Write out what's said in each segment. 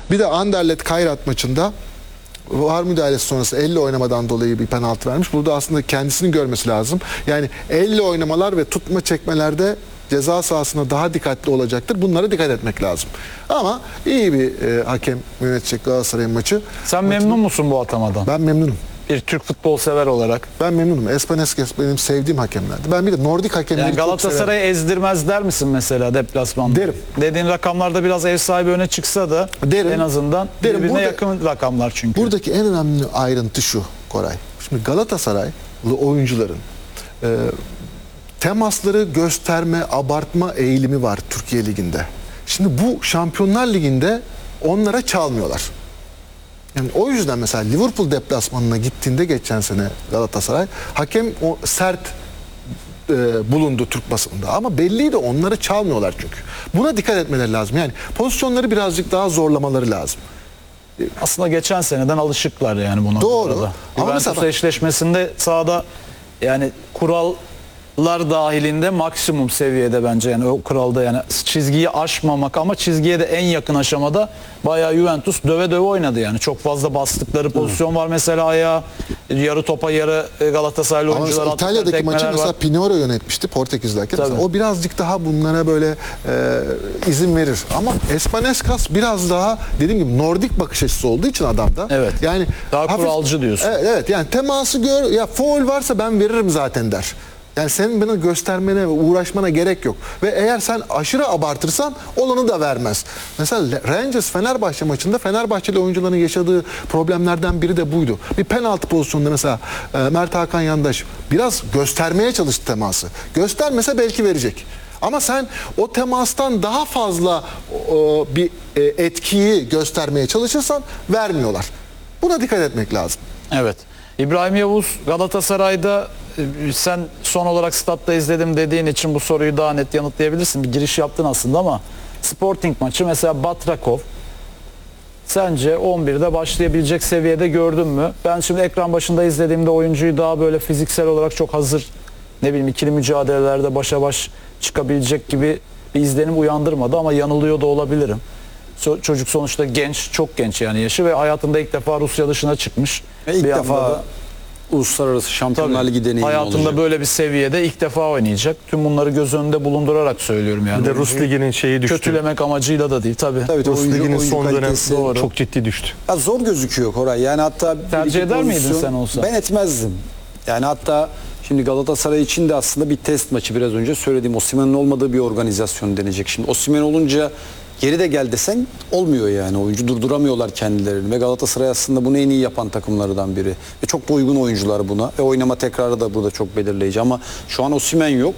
Bir de Anderlecht Kayrat maçında VAR müdahalesi sonrası elle oynamadan dolayı bir penaltı vermiş. Burada aslında kendisini görmesi lazım. Yani elle oynamalar ve tutma çekmelerde ceza sahasına daha dikkatli olacaktır. Bunlara dikkat etmek lazım. Ama iyi bir hakem yönetecek Galatasaray'ın maçı. Sen memnun musun bu atamadan? Ben memnunum. Bir Türk futbol sever olarak. Ben memnunum. Espaneskes benim sevdiğim hakemlerdi. Ben bir de Nordik hakemleri Yani çok severim. Galatasaray'ı ezdirmez der misin mesela deplasmanda? Derim. Dediğin rakamlarda biraz ev sahibi öne çıksa da Derim. en azından Derim. birbirine Burada, yakın rakamlar çünkü. Buradaki en önemli ayrıntı şu Koray. Şimdi Galatasaraylı oyuncuların temasları gösterme, abartma eğilimi var Türkiye Ligi'nde. Şimdi bu Şampiyonlar Ligi'nde onlara çalmıyorlar. Yani o yüzden mesela Liverpool deplasmanına gittiğinde geçen sene Galatasaray hakem o sert bulundu Türk basınında ama belliydi onları çalmıyorlar çünkü. Buna dikkat etmeleri lazım. Yani pozisyonları birazcık daha zorlamaları lazım. Aslında geçen seneden alışıklar yani buna. Doğru. Ama Ama Juventus eşleşmesinde sahada yani kurallar dahilinde maksimum seviyede bence yani o kuralda yani çizgiyi aşmamak ama çizgiye de en yakın aşamada bayağı Juventus döve döve oynadı yani. Çok fazla bastıkları pozisyon var mesela ayağa yarı topa yarı Galatasaraylı Ama oyuncular attıkları İtalya'daki maçı tekmeler mesela var. Pinoro yönetmişti Portekiz'deki. O birazcık daha bunlara böyle izin verir. Ama Espaneskas biraz daha dediğim gibi Nordik bakış açısı olduğu için adamda. Evet. Yani daha kuralcı diyorsun. Evet yani teması gör ya faul varsa ben veririm zaten der. Yani senin bana göstermene ve uğraşmana gerek yok. Ve eğer sen aşırı abartırsan olanı da vermez. Mesela Rangers Fenerbahçe maçında Fenerbahçeli oyuncuların yaşadığı problemlerden biri de buydu. Bir penaltı pozisyonunda mesela Mert Hakan Yandaş biraz göstermeye çalıştı teması. Göstermese belki verecek. Ama sen o temastan daha fazla bir etkiyi göstermeye çalışırsan vermiyorlar. Buna dikkat etmek lazım. Evet. İbrahim Yavuz Galatasaray'da sen son olarak statta izledim dediğin için bu soruyu daha net yanıtlayabilirsin. Bir giriş yaptın aslında ama Sporting maçı mesela Batrakov sence 11'de başlayabilecek seviyede gördün mü? Ben şimdi ekran başında izlediğimde oyuncuyu daha böyle fiziksel olarak çok hazır ne bileyim ikili mücadelelerde başa baş çıkabilecek gibi bir izlenim uyandırmadı ama yanılıyor da olabilirim. Çocuk sonuçta genç, çok genç yani yaşı ve hayatında ilk defa Rusya dışına çıkmış. İlk defa uluslararası Şampiyonlar Ligi deneyimi hayatında olacak. böyle bir seviyede ilk defa oynayacak. Tüm bunları göz önünde bulundurarak söylüyorum yani. Bir de Rus Ligi'nin şeyi düştü. Kötülemek amacıyla da değil tabii. Tabii, Rus Ligi'nin son kalitesi dönem çok ciddi düştü. Ya zor gözüküyor Koray. Yani hatta Tercih eder miydin sen olsa? Ben etmezdim. Yani hatta şimdi Galatasaray için de aslında bir test maçı biraz önce söylediğim Osimhen'in olmadığı bir organizasyon denecek. Şimdi Osimhen olunca geri de gel desen olmuyor yani. Oyuncu durduramıyorlar kendilerini ve Galatasaray aslında bunu en iyi yapan takımlardan biri. Ve çok da uygun oyuncular buna. Ve oynama tekrarı da burada çok belirleyici ama şu an Osimhen yok.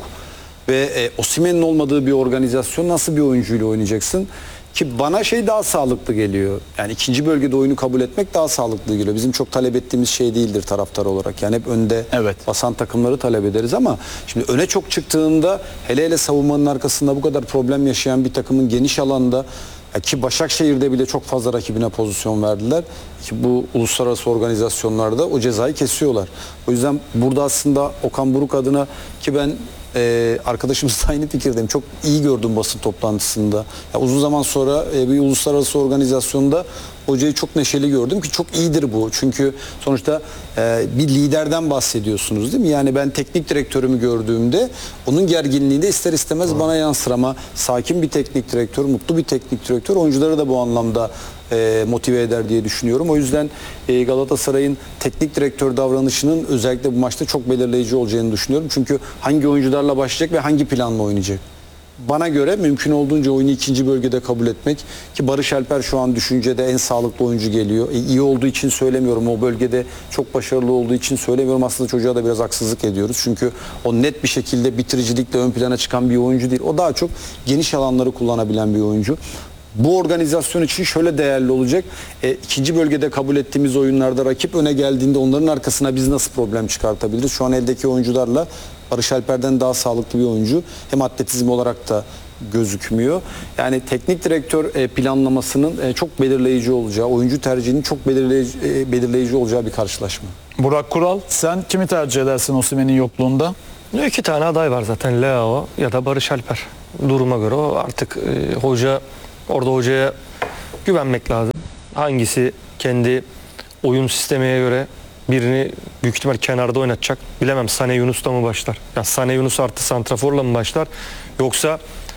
Ve Osimhen'in olmadığı bir organizasyon nasıl bir oyuncuyla oynayacaksın? Ki bana şey daha sağlıklı geliyor. Yani ikinci bölgede oyunu kabul etmek daha sağlıklı geliyor. Bizim çok talep ettiğimiz şey değildir taraftar olarak. Yani hep önde basan takımları talep ederiz ama şimdi öne çok çıktığında hele hele savunmanın arkasında bu kadar problem yaşayan bir takımın geniş alanda ki Başakşehir'de bile çok fazla rakibine pozisyon verdiler. Ki bu uluslararası organizasyonlarda o cezayı kesiyorlar. O yüzden burada aslında Okan Buruk adına ki ben arkadaşımızla aynı fikirdeyim. Çok iyi gördüm basın toplantısında. Ya uzun zaman sonra bir uluslararası organizasyonda hocayı çok neşeli gördüm ki çok iyidir bu. Çünkü sonuçta bir liderden bahsediyorsunuz değil mi? Yani ben teknik direktörümü gördüğümde onun gerginliğinde ister istemez bana yansır ama sakin bir teknik direktör, mutlu bir teknik direktör oyuncuları da bu anlamda motive eder diye düşünüyorum. O yüzden Galatasaray'ın teknik direktör davranışının özellikle bu maçta çok belirleyici olacağını düşünüyorum. Çünkü hangi oyuncularla başlayacak ve hangi planla oynayacak? Bana göre mümkün olduğunca oyunu ikinci bölgede kabul etmek ki Barış Alper şu an düşüncede en sağlıklı oyuncu geliyor. İyi olduğu için söylemiyorum. O bölgede çok başarılı olduğu için söylemiyorum. Aslında çocuğa da biraz haksızlık ediyoruz. Çünkü o net bir şekilde bitiricilikle ön plana çıkan bir oyuncu değil. O daha çok geniş alanları kullanabilen bir oyuncu. Bu organizasyon için şöyle değerli olacak. İkinci bölgede kabul ettiğimiz oyunlarda rakip öne geldiğinde onların arkasına biz nasıl problem çıkartabiliriz? Şu an eldeki oyuncularla Barış Alper'den daha sağlıklı bir oyuncu. Hem atletizm olarak da gözükmüyor. Yani teknik direktör planlamasının çok belirleyici olacağı, oyuncu tercihinin çok belirleyici olacağı bir karşılaşma. Burak Kural, sen kimi tercih edersin Osimhen'in yokluğunda? İki tane aday var zaten. Leao ya da Barış Alper. Duruma göre o artık hocaya güvenmek lazım. hangisi kendi oyun sistemine göre birini büyük ihtimal kenarda oynatacak. Bilemem, Sané Yunus'ta mı başlar? Yani Sané Yunus artı santraforla mı başlar? Yoksa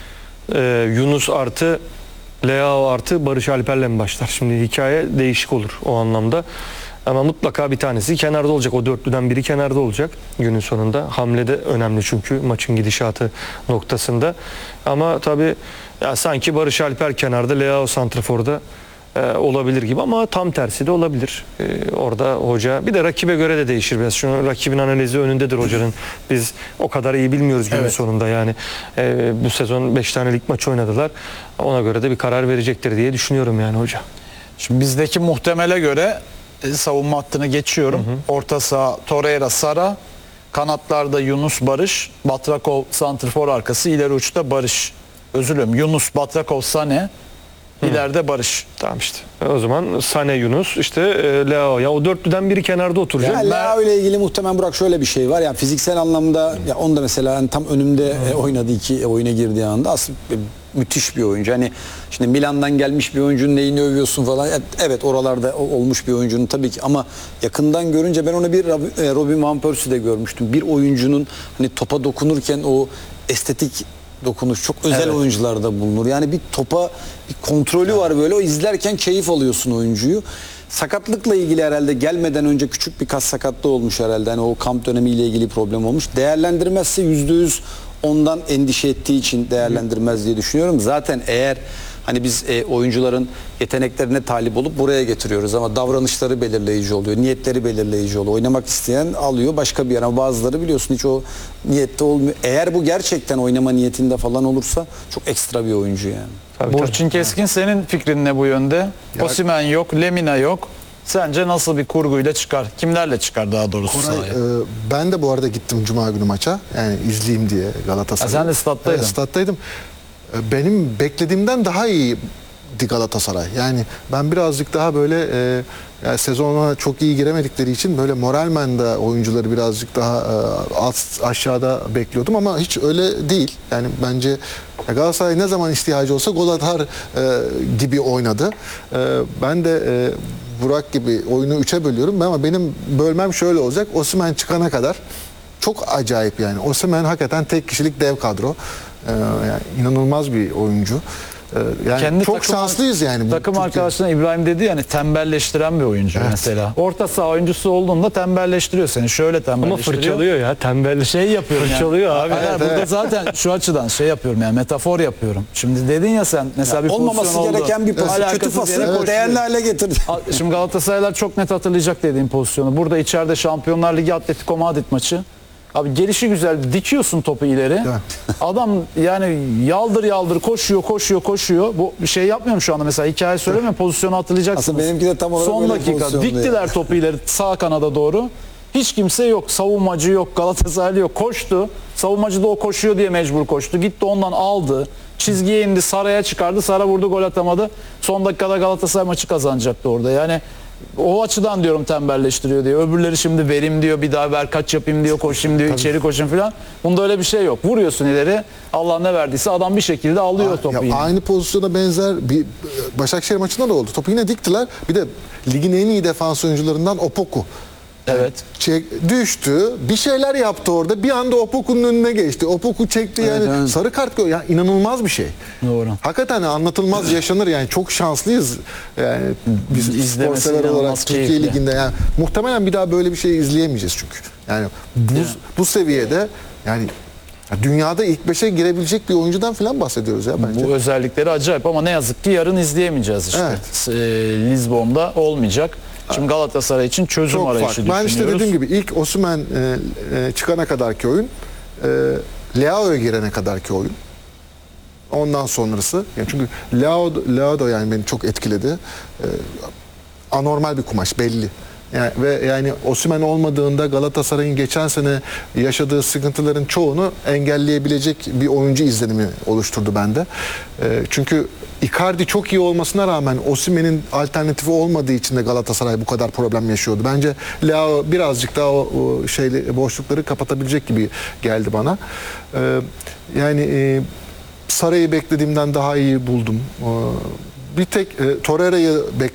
Yunus artı Leao artı Barış Alper'le mi başlar? Şimdi hikaye değişik olur o anlamda. Ama mutlaka bir tanesi kenarda olacak. O dörtlüden biri kenarda olacak günün sonunda. Hamle de önemli çünkü maçın gidişatı noktasında. Ama tabii ya sanki Barış Alper kenarda, Leao santraforda olabilir gibi, ama tam tersi de olabilir. Orada hoca bir de rakibe göre de değişir biraz. Şunu, rakibin analizi önündedir hocanın. Biz o kadar iyi bilmiyoruz günün Evet. sonunda yani. Bu sezon 5 tane lig maçı oynadılar. Ona göre de bir karar verecektir diye düşünüyorum yani hoca. Şimdi bizdeki muhtemele göre savunma hattını geçiyorum. Orta saha Torreira, Sara, kanatlarda Yunus, Barış, Batrakov santrfor arkası, ileri uçta Barış. Özür dilerim. Yunus, Batrakov, Sané, ileride Barış. Tamam işte. O zaman Sané, Yunus, işte Leao. Ya o dörtlüden biri kenarda oturacak. Ya Leao ile ilgili muhtemelen Burak şöyle bir şey var. Yani fiziksel anlamda ya onda mesela hani tam önümde oynadı, iki oyuna girdiği anda aslında müthiş bir oyuncu. Hani şimdi Milan'dan gelmiş bir oyuncunun neyini övüyorsun falan. Evet, oralarda olmuş bir oyuncunun tabii ki, ama yakından görünce ben onu bir Robin van Persie'de görmüştüm. Bir oyuncunun hani topa dokunurken o estetik dokunuş çok özel Evet. oyuncularda bulunur. Yani bir topa bir kontrolü var böyle. O izlerken keyif alıyorsun oyuncuyu. Sakatlıkla ilgili herhalde gelmeden önce küçük bir kas sakatlığı olmuş herhalde. Hani o kamp dönemiyle ilgili problem olmuş. Değerlendirmezse %100 ondan endişe ettiği için değerlendirmez diye düşünüyorum. Zaten eğer hani biz oyuncuların yeteneklerine talip olup buraya getiriyoruz ama davranışları belirleyici oluyor, niyetleri belirleyici oluyor. Oynamak isteyen alıyor başka bir yer, ama bazıları biliyorsun hiç o niyette olmuyor. Eğer bu gerçekten oynama niyetinde falan olursa çok ekstra bir oyuncu yani. Tabii, Burçin Keskin, senin fikrin ne bu yönde? Osimhen yok, Lemina yok. Sence nasıl bir kurguyla çıkar? Kimlerle çıkar daha doğrusu Koray, sahaya? ben de bu arada gittim Cuma günü maça. Yani izleyeyim diye Galatasaray'ı. Ha, sen de stat'taydın. Evet, stat'taydım. Benim beklediğimden daha iyiydi Galatasaray. Yani ben birazcık daha böyle yani sezona çok iyi giremedikleri için böyle moralmen de oyuncuları birazcık daha aşağıda bekliyordum, ama hiç öyle değil. Yani bence Galatasaray ne zaman ihtiyacı olsa gol atar gibi oynadı. Ben de Burak gibi oyunu 3'e bölüyorum, ama benim bölmem şöyle olacak: Osimhen çıkana kadar çok acayip yani. Osimhen hakikaten tek kişilik dev kadro. Yani inanılmaz bir oyuncu. Yani Kendi çok şanslıyız yani. Takım Türkiye. arkadaşına İbrahim dedi yani, tembelleştiren bir oyuncu mesela. Orta saha oyuncusu olduğunda tembelleştiriyor seni. Şöyle ama tembelleştiriyor. fırçalıyor ya, tembel Şey yapıyorum yani. fırçalıyor abi. Hayır, burada zaten şu açıdan şey yapıyorum yani, metafor yapıyorum. Şimdi dedin ya sen mesela bir Olmaması pozisyon oldu. gereken bir pozisyon. Kötü Alakasız pası yere koşuyor. değerli hale getirdi. Şimdi Galatasaraylar çok net hatırlayacak dediğim pozisyonu. Burada içeride Şampiyonlar Ligi Atletico Madrid maçı. Abi gelişi güzel, dikiyorsun topu ileri. Adam yani yaldır yaldır koşuyor. Bu bir şey yapmıyorum şu anda, mesela hikaye söylemiyorum, pozisyonu hatırlayacaksınız. Aslında benimki de tam olarak son öyle bir dakika pozisyondu diktiler yani. topu ileri sağ kanada doğru. Hiç kimse yok, savunmacı yok, Galatasaraylı yok. Koştu. Savunmacı da o koşuyor diye mecbur koştu. Gitti ondan aldı. Çizgiye indi, Sara'ya çıkardı. Sara vurdu, gol atamadı. Son dakikada Galatasaray maçı kazanacaktı orada. Yani o açıdan diyorum tembelleştiriyor diye. Öbürleri şimdi verim diyor, bir daha ver kaç yapayım diyor, koşayım diyor, içeri koşun falan. Bunda öyle bir şey yok. Vuruyorsun ileri. Allah ne verdiyse adam bir şekilde alıyor topu Ya yine. aynı pozisyona benzer bir Başakşehir maçında da oldu. Topu yine diktiler. Bir de ligin en iyi defans oyuncularından Opoku. Evet. Düştü. Bir şeyler yaptı orada. Bir anda Opoku'nun önüne geçti. Opoku çekti yani. evet. Sarı kart gördü. Yani inanılmaz bir şey. Doğru. Hakikaten anlatılmaz yaşanır yani. Çok şanslıyız. Yani biz spor İzlemesi sever olarak inanılmaz Türkiye keyifli. Ligi'nde yani muhtemelen bir daha böyle bir şey izleyemeyeceğiz çünkü. Yani bu seviyede yani dünyada ilk 5'e girebilecek bir oyuncudan falan bahsediyoruz ya bence. Bu özellikleri acayip, ama ne yazık ki yarın izleyemeyeceğiz işte. Evet. Lizbon'da olmayacak. Şimdi Galatasaray için çözüm Çok arayışı farklı. düşünüyoruz. Ben işte dediğim gibi ilk Osimhen çıkana kadarki oyun, Leao'ya girene kadarki oyun. Ondan sonrası. Yani çünkü Leao da yani beni çok etkiledi. Anormal bir kumaş belli. Yani, ve yani Osimhen olmadığında Galatasaray'ın geçen sene yaşadığı sıkıntıların çoğunu engelleyebilecek bir oyuncu izlenimi oluşturdu bende. Çünkü Icardi çok iyi olmasına rağmen Osimhen'in alternatifi olmadığı için de Galatasaray bu kadar problem yaşıyordu. Bence Leao birazcık daha o boşlukları kapatabilecek gibi geldi bana. Saray'ı beklediğimden daha iyi buldum. Bir tek Torreira'yı